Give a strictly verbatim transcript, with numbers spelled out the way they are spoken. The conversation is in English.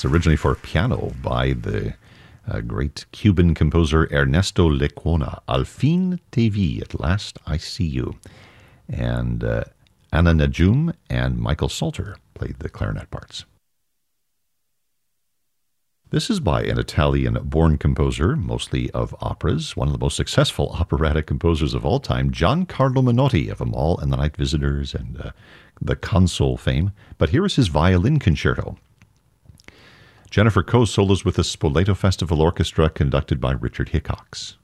It's originally for piano by the uh, great Cuban composer Ernesto Lecuona. Al fin te vi, at last I see you. And uh, Anna Najum and Michael Salter played the clarinet parts. This is by an Italian-born composer, mostly of operas, one of the most successful operatic composers of all time, Giancarlo Menotti of Amal and the Night Visitors and uh, the Console fame. But here is his violin concerto. Jennifer Coe solos with the Spoleto Festival Orchestra, conducted by Richard Hickox.